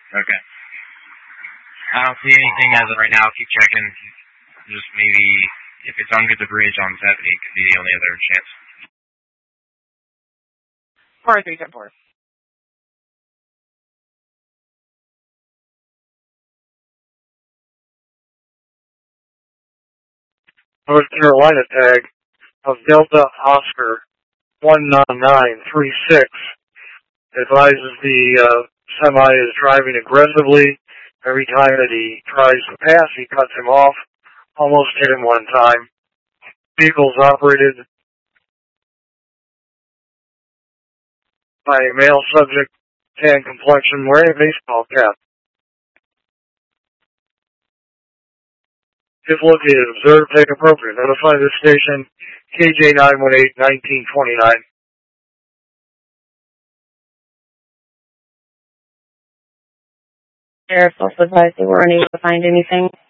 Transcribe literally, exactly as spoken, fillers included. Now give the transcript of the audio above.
Okay. I don't see anything as of right now. I'll keep checking. Just maybe if it's under the bridge on seventy, it could be the only other chance. four three ten four. North Carolina tag of Delta Oscar one nine nine three six advises the uh, semi is driving aggressively. Every time that he tries to pass, he cuts him off. Almost hit him one time. Vehicle's operated by a male subject, tan complexion, wearing a baseball cap. If located, observe, take appropriate. Notify this station, K J nine one eight nineteen twenty-nine. Sheriff also advised they were unable to find anything.